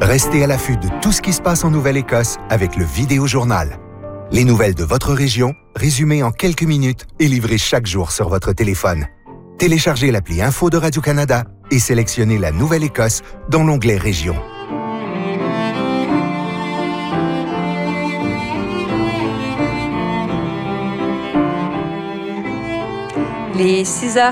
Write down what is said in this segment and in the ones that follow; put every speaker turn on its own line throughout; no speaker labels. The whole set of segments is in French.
Restez à l'affût de tout ce qui se passe en Nouvelle-Écosse avec le Vidéojournal. Les nouvelles de votre région, résumées en quelques minutes et livrées chaque jour sur votre téléphone. Téléchargez l'appli Info de Radio-Canada et sélectionnez la Nouvelle-Écosse dans l'onglet Région.
Les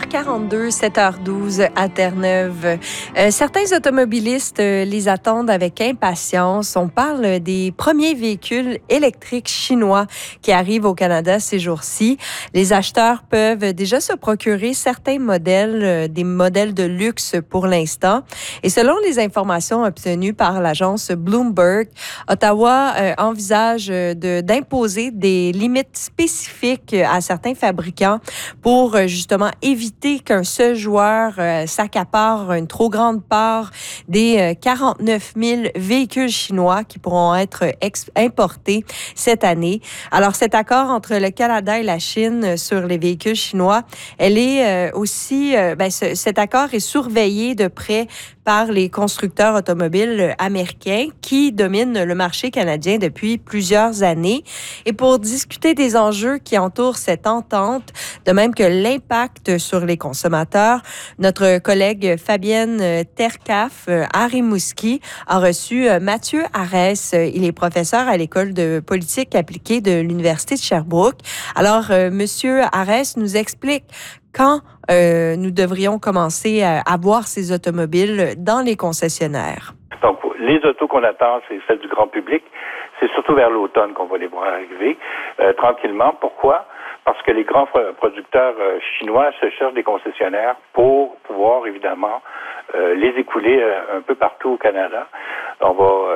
6h42, 7h12 à Terre-Neuve. Certains automobilistes les attendent avec impatience. On parle des premiers véhicules électriques chinois qui arrivent au Canada ces jours-ci. Les acheteurs peuvent déjà se procurer certains modèles, des modèles de luxe pour l'instant. Et selon les informations obtenues par l'agence Bloomberg, Ottawa envisage d'imposer des limites spécifiques à certains fabricants pour justement éviter qu'un seul joueur s'accapare une trop grande part des 49 000 véhicules chinois qui pourront être importés cette année. Alors, cet accord entre le Canada et la Chine sur les véhicules chinois, elle est aussi, cet accord est surveillé de près par les constructeurs automobiles américains qui dominent le marché canadien depuis plusieurs années. Et pour discuter des enjeux qui entourent cette entente, de même que l'impact sur les consommateurs, notre collègue Fabienne Tercaf à Rimouski a reçu Mathieu Arès. Il est professeur à l'École de politique appliquée de l'Université de Sherbrooke. Alors, Monsieur Arès nous explique quand nous devrions commencer à voir ces automobiles dans les concessionnaires.
Donc, les autos qu'on attend, c'est celles du grand public. C'est surtout vers l'automne qu'on va les voir arriver tranquillement. Pourquoi? Parce que les grands producteurs chinois se cherchent des concessionnaires pour pouvoir, évidemment, les écouler un peu partout au Canada. On va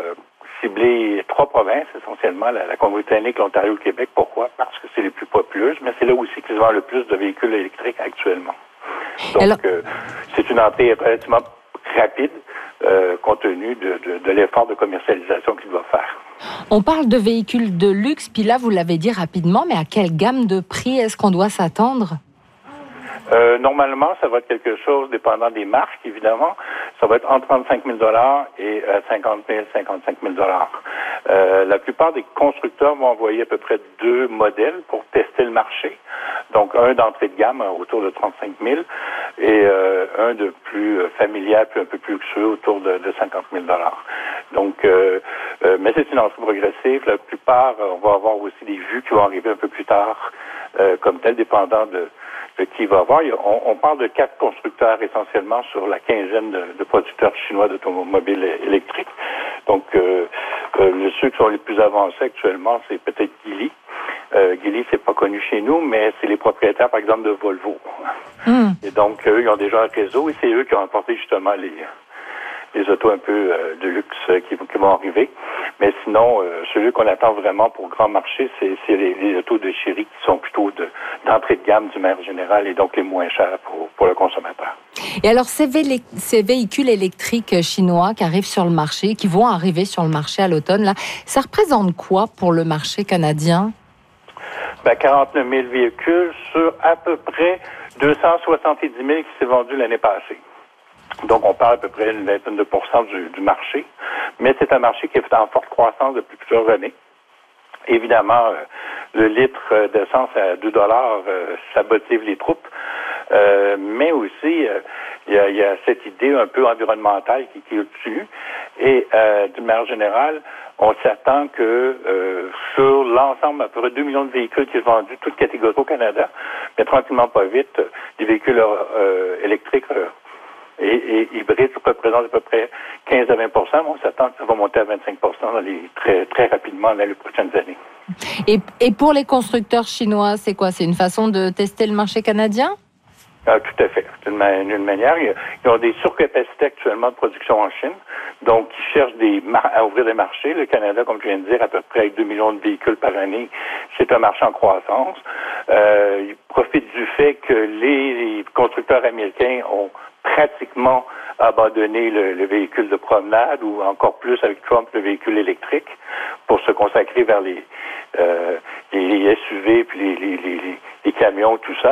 cibler 3 provinces, essentiellement, la Colombie-Britannique, l'Ontario, le Québec. Pourquoi? Parce que c'est les plus populeuses, mais c'est là aussi qu'ils vendent le plus de véhicules électriques actuellement. Donc, c'est une entrée relativement rapide, compte tenu de l'effort de commercialisation qu'il doit faire.
On parle de véhicules de luxe, puis là, vous l'avez dit rapidement, mais à quelle gamme de prix est-ce qu'on doit s'attendre?
Normalement, ça va être quelque chose, dépendant des marques, évidemment, ça va être entre 35 000 et 50 000, 55 000 La plupart des constructeurs vont envoyer à peu près 2 modèles pour tester le marché. Donc, un d'entrée de gamme autour de 35 000 et un de plus familial, puis un peu plus luxueux autour de 50 000 Donc, mais c'est une entrée progressive. La plupart, on va avoir aussi des vues qui vont arriver un peu plus tard, comme tel, dépendant de qui va avoir. On parle de 4 constructeurs essentiellement sur la quinzaine de producteurs chinois d'automobiles électriques. Donc, ceux qui sont les plus avancés actuellement, c'est peut-être Geely. Geely, c'est pas connu chez nous, mais c'est les propriétaires, par exemple, de Volvo. Et donc, eux, ils ont déjà un réseau et c'est eux qui ont apporté justement les autos un peu de luxe qui vont arriver. Mais sinon, celui qu'on attend vraiment pour grand marché, c'est les autos de Chery qui sont plutôt d'entrée de gamme du manière générale et donc les moins chers pour le consommateur.
Et alors, ces véhicules électriques chinois qui arrivent sur le marché, qui vont arriver sur le marché à l'automne, là, ça représente quoi pour le marché canadien?
49 000 véhicules sur à peu près 270 000 qui s'est vendu l'année passée. Donc, on parle à peu près une vingtaine de pourcents du marché. Mais c'est un marché qui est en forte croissance depuis plusieurs années. Évidemment, le litre d'essence à 2 $, ça motive les troupes. Mais aussi, il y a cette idée un peu environnementale qui est au-dessus. Et d'une manière générale, on s'attend que sur l'ensemble, à peu près 2 millions de véhicules qui sont vendus, toutes catégories au Canada, mais tranquillement pas vite, les véhicules électriques et hybrides représentent à peu près 15 à 20 %, mais on s'attend que ça va monter à 25 % très rapidement dans les prochaines années.
Et pour les constructeurs chinois, c'est quoi? C'est une façon de tester le marché canadien?
Tout à fait. D'une manière, ils ont des surcapacités actuellement de production en Chine, donc ils cherchent à ouvrir des marchés. Le Canada, comme je viens de dire, à peu près avec 2 millions de véhicules par année, c'est un marché en croissance. Ils profitent du fait que les constructeurs américains ont pratiquement abandonné le véhicule de promenade ou encore plus avec Trump le véhicule électrique pour se consacrer vers les SUV puis les camions, tout ça.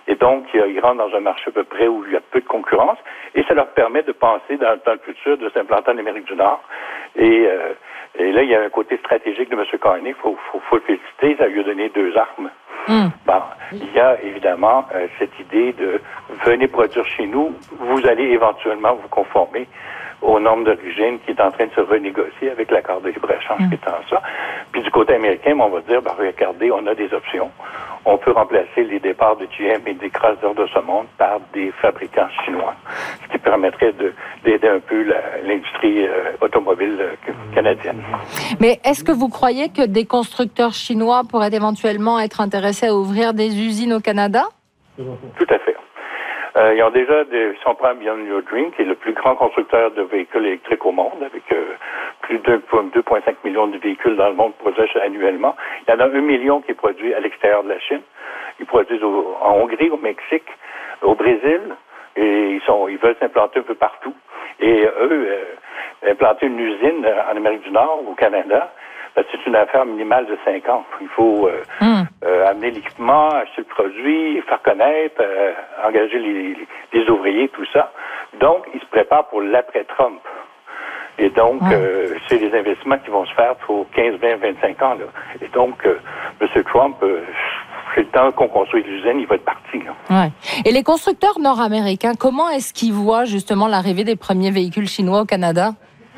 Et donc, ils rentrent dans un marché à peu près où il y a peu de concurrence et ça leur permet de penser dans le futur de s'implanter en Amérique du Nord. Et là, il y a un côté stratégique de M. Carney. Il faut le féliciter. Ça lui a donné 2 armes. Bon, il y a évidemment cette idée de venez produire chez nous. Vous allez éventuellement vous conformer aux normes d'origine qui est en train de se renégocier avec l'accord de libre-échange qui est en ça. Puis du côté américain, on va dire, regardez, on a des options. On peut remplacer les départs de GM et des Chrysler de ce monde par des fabricants chinois, ce qui permettrait d'aider un peu l'industrie automobile canadienne.
Mais est-ce que vous croyez que des constructeurs chinois pourraient éventuellement être intéressés à ouvrir des usines au Canada?
Tout à fait. Ils ont déjà, si on prend Beyond Your Dream, qui est le plus grand constructeur de véhicules électriques au monde, avec plus de 2,5 millions de véhicules dans le monde produits annuellement. Il y en a 1 million qui est produit à l'extérieur de la Chine. Ils produisent en Hongrie, au Mexique, au Brésil, et ils veulent s'implanter un peu partout. Et eux, implanter une usine en Amérique du Nord, au Canada, c'est une affaire minimale de 5 ans. Il faut amener l'équipement, acheter le produit, faire connaître, engager les ouvriers, tout ça. Donc, ils se préparent pour l'après-Trump. Et donc, c'est des investissements qui vont se faire pour 15, 20, 25 ans. Là. Et donc, M. Trump, c'est le temps qu'on construise l'usine, il va être parti.
Ouais. Et les constructeurs nord-américains, comment est-ce qu'ils voient justement l'arrivée des premiers véhicules chinois au Canada?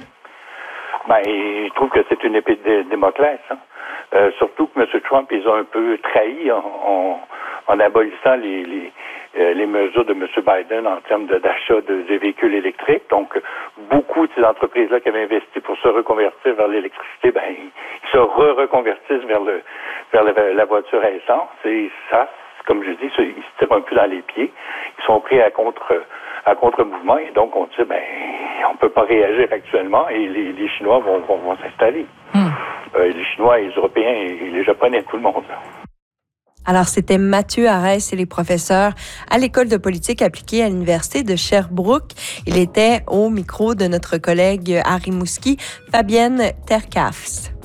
Je trouve que c'est une épée de Damoclès. Surtout que M. Trump, ils ont un peu trahi en abolissant les mesures de M. Biden en termes d'achat de véhicules électriques. Donc, beaucoup de ces entreprises-là qui avaient investi pour se reconvertir vers l'électricité, ils se reconvertissent vers la voiture à essence. Et ça, comme je dis, ils se tirent un peu dans les pieds. Ils sont pris à contre-mouvement. Et donc, on dit, on peut pas réagir actuellement et les Chinois vont s'installer. Les Chinois, les Européens et les Japonais, tout le monde.
Alors, c'était Mathieu Arès et les professeurs à l'École de politique appliquée à l'Université de Sherbrooke. Il était au micro de notre collègue à Rimouski, Fabienne Terkafs.